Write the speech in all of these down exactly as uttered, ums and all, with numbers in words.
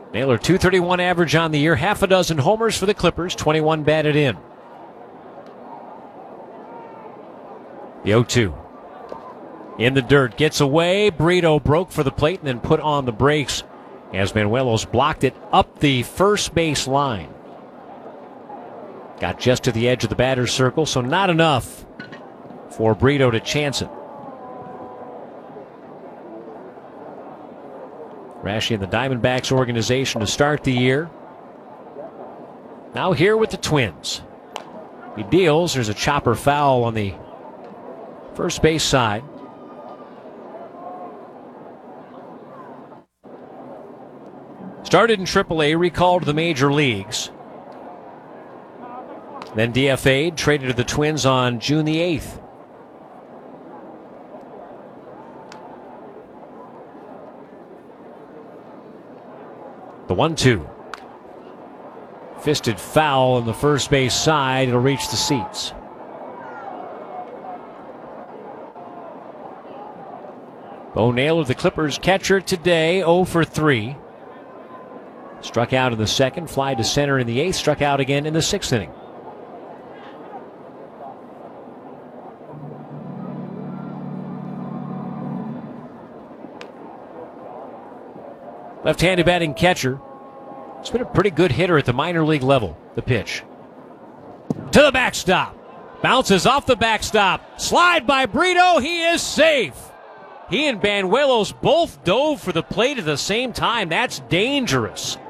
Naylor, two thirty-one average on the year, half a dozen homers for the Clippers, twenty-one batted in. The oh two. In the dirt, gets away. Brito broke for the plate and then put on the brakes as Banuelos blocked it up the first base line. Got just to the edge of the batter's circle, so not enough for Brito to chance it. Rashi and the Diamondbacks organization to start the year. Now here with the Twins. He deals. There's a chopper foul on the first base side. Started in triple A, recalled to the major leagues. Then D F A'd, traded to the Twins on June the eighth. The one two. Fisted foul on the first base side. It'll reach the seats. Bo Naylor, the Clippers catcher today, oh for three. Struck out in the second, fly to center in the eighth, struck out again in the sixth inning. Left-handed batting catcher. It's been a pretty good hitter at the minor league level. The pitch. To the backstop. Bounces off the backstop. Slide by Brito. He is safe. He and Banuelos both dove for the plate at the same time. That's dangerous.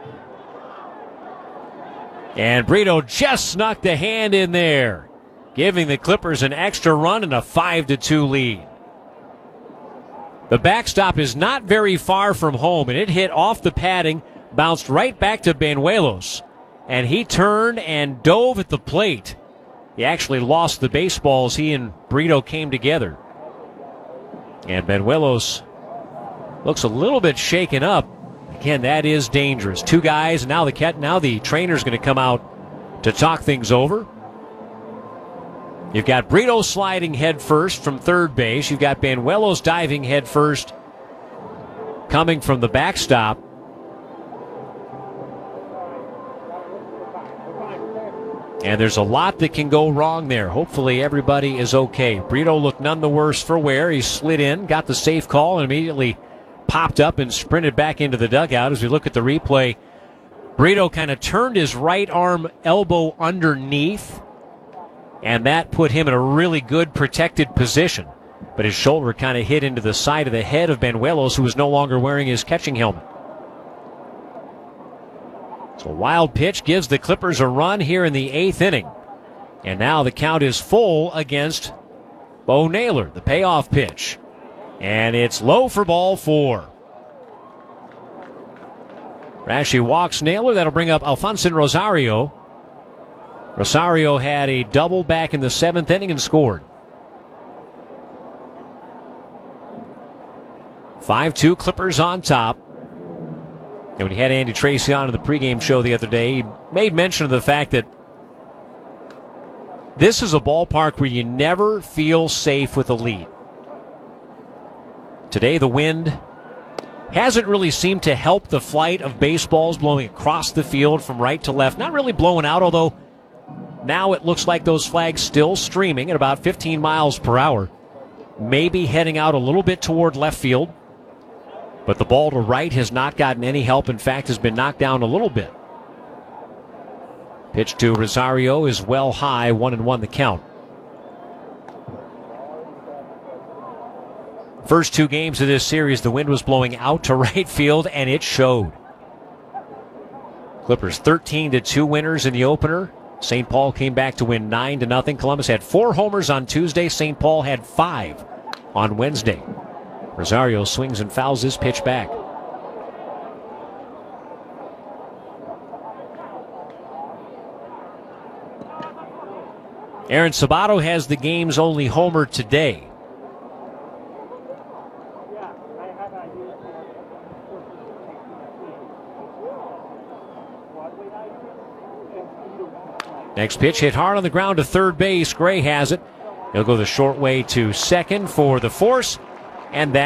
And Brito just snuck the hand in there, giving the Clippers an extra run and a five to two lead. The backstop is not very far from home, and it hit off the padding, bounced right back to Banuelos, and he turned and dove at the plate. He actually lost the baseball as he and Brito came together. And Banuelos looks a little bit shaken up. Again, that is dangerous. Two guys, and now the cat, now the trainer's going to come out to talk things over. You've got Brito sliding head first from third base. You've got Banuelos diving head first coming from the backstop. And there's a lot that can go wrong there. Hopefully everybody is okay. Brito looked none the worse for wear. He slid in, got the safe call, and immediately popped up and sprinted back into the dugout. As we look at the replay, Brito kind of turned his right arm elbow underneath, and that put him in a really good protected position. But his shoulder kind of hit into the side of the head of Banuelos, who was no longer wearing his catching helmet. So a wild pitch gives the Clippers a run here in the eighth inning. And now the count is full against Bo Naylor, the payoff pitch. And it's low for ball four. Rashi walks Naylor. That'll bring up Alfonso Rosario. Rosario had a double back in the seventh inning and scored. five two Clippers on top. And when he had Andy Tracy on in the pregame show the other day, he made mention of the fact that this is a ballpark where you never feel safe with a lead. Today the wind hasn't really seemed to help the flight of baseballs blowing across the field from right to left. Not really blowing out, although now it looks like those flags still streaming at about fifteen miles per hour. Maybe heading out a little bit toward left field. But the ball to right has not gotten any help. In fact, has been knocked down a little bit. Pitch to Rosario is well high, one and one the count. First two games of this series, the wind was blowing out to right field, and it showed. Clippers thirteen to two winners in the opener. Saint Paul came back to win nine to nothing. Columbus had four homers on Tuesday. Saint Paul had five on Wednesday. Rosario swings and fouls his pitch back. Aaron Sabato has the game's only homer today. Next pitch hit hard on the ground to third base. Gray has it. He'll go the short way to second for the force, and that